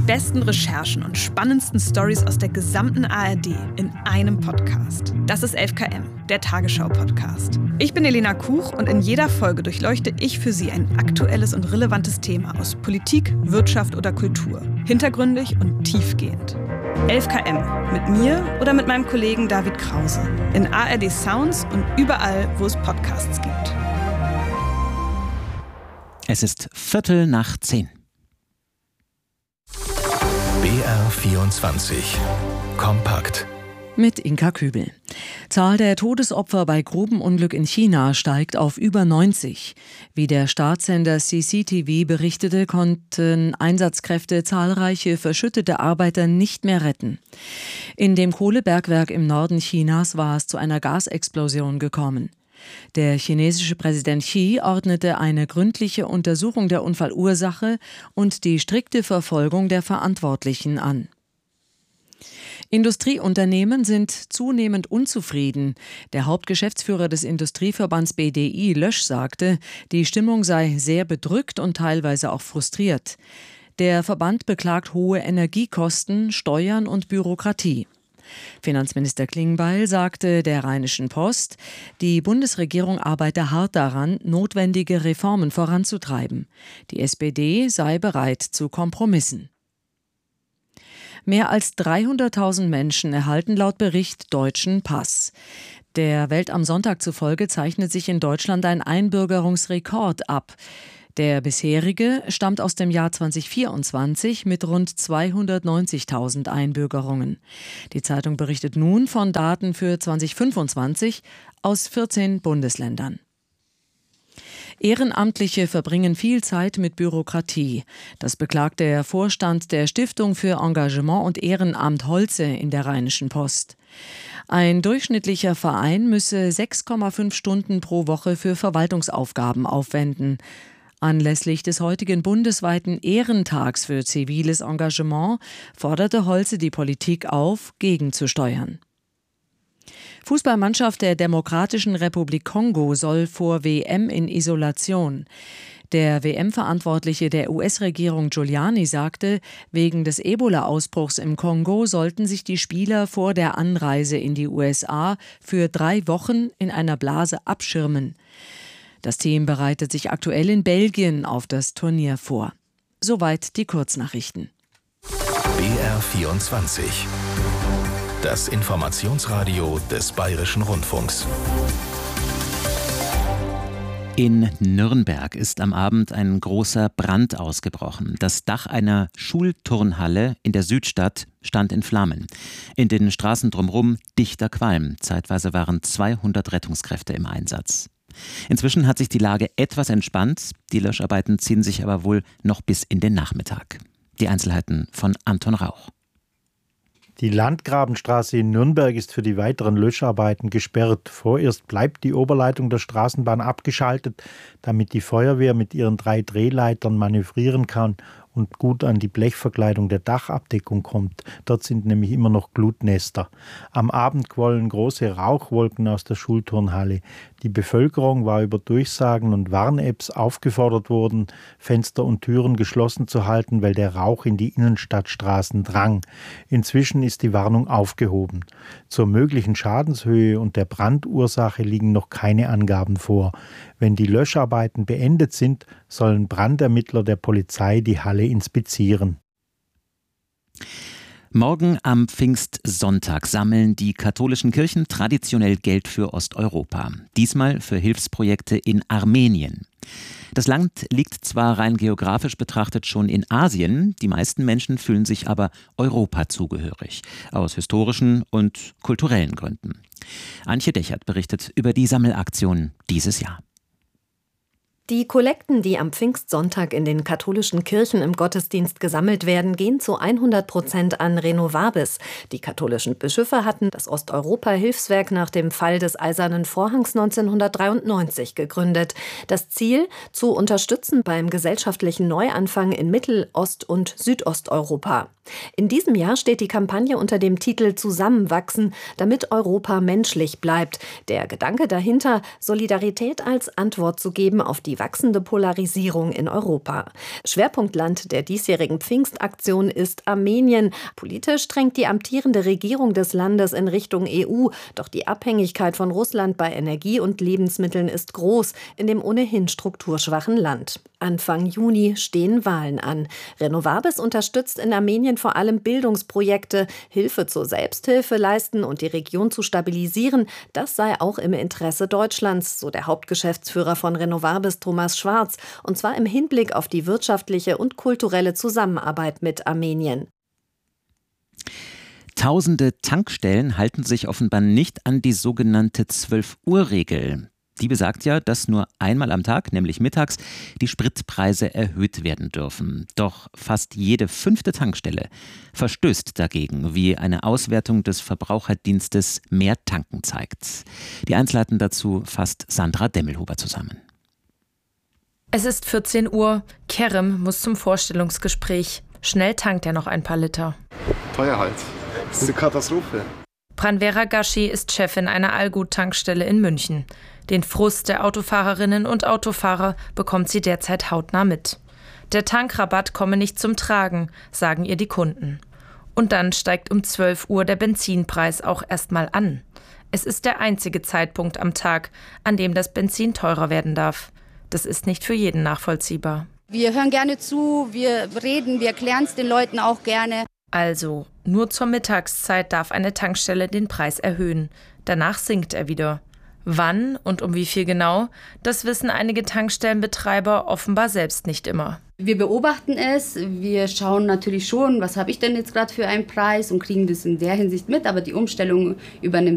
besten Recherchen und spannendsten Storys aus der gesamten ARD in einem Podcast. Das ist 11KM, der Tagesschau-Podcast. Ich bin Elena Kuch und in jeder Folge durchleuchte ich für Sie ein aktuelles und relevantes Thema aus Politik, Wirtschaft oder Kultur. Hintergründig und tiefgehend. 11KM, mit mir oder mit meinem Kollegen David Krause. In ARD Sounds und überall, wo es Podcasts gibt. Es ist 9:15. BR24 Kompakt mit Inka Kübel. Zahl der Todesopfer bei Grubenunglück in China steigt auf über 90. Wie der Staatssender CCTV berichtete, konnten Einsatzkräfte zahlreiche verschüttete Arbeiter nicht mehr retten. In dem Kohlebergwerk im Norden Chinas war es zu einer Gasexplosion gekommen. Der chinesische Präsident Xi ordnete eine gründliche Untersuchung der Unfallursache und die strikte Verfolgung der Verantwortlichen an. Industrieunternehmen sind zunehmend unzufrieden. Der Hauptgeschäftsführer des Industrieverbands BDI, Lösch, sagte, die Stimmung sei sehr bedrückt und teilweise auch frustriert. Der Verband beklagt hohe Energiekosten, Steuern und Bürokratie. Finanzminister Klingbeil sagte der Rheinischen Post, die Bundesregierung arbeite hart daran, notwendige Reformen voranzutreiben. Die SPD sei bereit zu Kompromissen. Mehr als 300.000 Menschen erhalten laut Bericht deutschen Pass. Der Welt am Sonntag zufolge zeichnet sich in Deutschland ein Einbürgerungsrekord ab. Der bisherige stammt aus dem Jahr 2024 mit rund 290.000 Einbürgerungen. Die Zeitung berichtet nun von Daten für 2025 aus 14 Bundesländern. Ehrenamtliche verbringen viel Zeit mit Bürokratie. Das beklagt der Vorstand der Stiftung für Engagement und Ehrenamt Holze in der Rheinischen Post. Ein durchschnittlicher Verein müsse 6,5 Stunden pro Woche für Verwaltungsaufgaben aufwenden. Anlässlich des heutigen bundesweiten Ehrentags für ziviles Engagement forderte Holze die Politik auf, gegenzusteuern. Fußballmannschaft der Demokratischen Republik Kongo soll vor WM in Isolation. Der WM-Verantwortliche der US-Regierung Giuliani sagte, wegen des Ebola-Ausbruchs im Kongo sollten sich die Spieler vor der Anreise in die USA für 3 Wochen in einer Blase abschirmen. Das Team bereitet sich aktuell in Belgien auf das Turnier vor. Soweit die Kurznachrichten. BR24 Das Informationsradio des Bayerischen Rundfunks. In Nürnberg ist am Abend ein großer Brand ausgebrochen. Das Dach einer Schulturnhalle in der Südstadt stand in Flammen. In den Straßen drumherum dichter Qualm. Zeitweise waren 200 Rettungskräfte im Einsatz. Inzwischen hat sich die Lage etwas entspannt. Die Löscharbeiten ziehen sich aber wohl noch bis in den Nachmittag. Die Einzelheiten von Anton Rauch. Die Landgrabenstraße in Nürnberg ist für die weiteren Löscharbeiten gesperrt. Vorerst bleibt die Oberleitung der Straßenbahn abgeschaltet, damit die Feuerwehr mit ihren 3 Drehleitern manövrieren kann und gut an die Blechverkleidung der Dachabdeckung kommt. Dort sind nämlich immer noch Glutnester. Am Abend quollen große Rauchwolken aus der Schulturnhalle. Die Bevölkerung war über Durchsagen und Warn-Apps aufgefordert worden, Fenster und Türen geschlossen zu halten, weil der Rauch in die Innenstadtstraßen drang. Inzwischen ist die Warnung aufgehoben. Zur möglichen Schadenshöhe und der Brandursache liegen noch keine Angaben vor. Wenn die Löscharbeiten beendet sind, sollen Brandermittler der Polizei die Halle inspizieren. Morgen am Pfingstsonntag sammeln die katholischen Kirchen traditionell Geld für Osteuropa. Diesmal für Hilfsprojekte in Armenien. Das Land liegt zwar rein geografisch betrachtet schon in Asien, die meisten Menschen fühlen sich aber Europa zugehörig, aus historischen und kulturellen Gründen. Antje Dechert berichtet über die Sammelaktion dieses Jahr. Die Kollekten, die am Pfingstsonntag in den katholischen Kirchen im Gottesdienst gesammelt werden, gehen zu 100% an Renovabis. Die katholischen Bischöfe hatten das Osteuropa-Hilfswerk nach dem Fall des Eisernen Vorhangs 1993 gegründet. Das Ziel, zu unterstützen beim gesellschaftlichen Neuanfang in Mittel-, Ost- und Südosteuropa. In diesem Jahr steht die Kampagne unter dem Titel Zusammenwachsen, damit Europa menschlich bleibt. Der Gedanke dahinter, Solidarität als Antwort zu geben auf die die wachsende Polarisierung in Europa. Schwerpunktland der diesjährigen Pfingstaktion ist Armenien. Politisch drängt die amtierende Regierung des Landes in Richtung EU. Doch die Abhängigkeit von Russland bei Energie und Lebensmitteln ist groß in dem ohnehin strukturschwachen Land. Anfang Juni stehen Wahlen an. Renovabis unterstützt in Armenien vor allem Bildungsprojekte, Hilfe zur Selbsthilfe leisten und die Region zu stabilisieren. Das sei auch im Interesse Deutschlands, so der Hauptgeschäftsführer von Renovabis, Thomas Schwarz, und zwar im Hinblick auf die wirtschaftliche und kulturelle Zusammenarbeit mit Armenien. Tausende Tankstellen halten sich offenbar nicht an die sogenannte 12-Uhr-Regel. Die besagt ja, dass nur einmal am Tag, nämlich mittags, die Spritpreise erhöht werden dürfen. Doch fast jede 5. Tankstelle verstößt dagegen, wie eine Auswertung des Verbraucherdienstes Mehr Tanken zeigt. Die Einzelheiten dazu fasst Sandra Demmelhuber zusammen. Es ist 14 Uhr. Kerem muss zum Vorstellungsgespräch. Schnell tankt er noch ein paar Liter. Teuer halt. Das ist eine Katastrophe. Pranvera Gashi ist Chefin einer Allgut-Tankstelle in München. Den Frust der Autofahrerinnen und Autofahrer bekommt sie derzeit hautnah mit. Der Tankrabatt komme nicht zum Tragen, sagen ihr die Kunden. Und dann steigt um 12 Uhr der Benzinpreis auch erstmal an. Es ist der einzige Zeitpunkt am Tag, an dem das Benzin teurer werden darf. Das ist nicht für jeden nachvollziehbar. Wir hören gerne zu, wir reden, wir erklären es den Leuten auch gerne. Also, nur zur Mittagszeit darf eine Tankstelle den Preis erhöhen. Danach sinkt er wieder. Wann und um wie viel genau, das wissen einige Tankstellenbetreiber offenbar selbst nicht immer. Wir beobachten es, wir schauen natürlich schon, was habe ich denn jetzt gerade für einen Preis und kriegen das in der Hinsicht mit, aber die Umstellung übernimmt